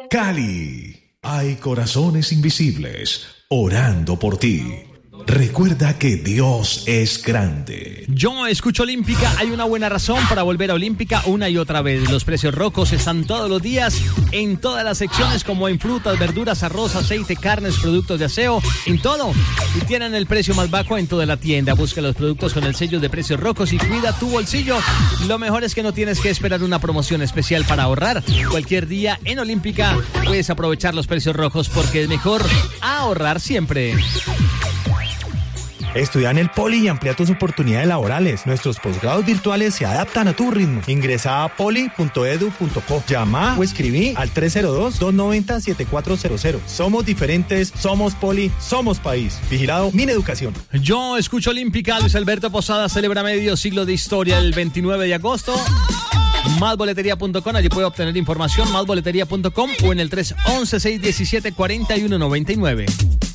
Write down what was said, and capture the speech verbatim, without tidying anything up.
Cali, hay corazones invisibles orando por ti. Recuerda que Dios es grande. Yo escucho Olímpica. Hay una buena razón para volver a Olímpica una y otra vez. Los precios rojos están todos los días en todas las secciones, como en frutas, verduras, arroz, aceite, carnes, productos de aseo, en todo. Y tienen el precio más bajo en toda la tienda. Busca los productos con el sello de precios rojos y cuida tu bolsillo. Lo mejor es que no tienes que esperar una promoción especial para ahorrar. Cualquier día en Olímpica puedes aprovechar los precios rojos, porque es mejor ahorrar siempre. Estudia en el Poli y amplía tus oportunidades laborales. Nuestros posgrados virtuales se adaptan a tu ritmo. Ingresa a poli punto edu punto co. Llama o escribí al tres cero dos, dos nueve cero, siete cuatro cero cero. Somos diferentes, somos Poli, somos país. Vigilado Mineducación. Yo escucho Olímpica. Luis Alberto Posada celebra medio siglo de historia el veintinueve de agosto. más boletería punto com, allí puede obtener información, más boletería punto com o en el tres once, seiscientos diecisiete, cuarenta y uno noventa y nueve.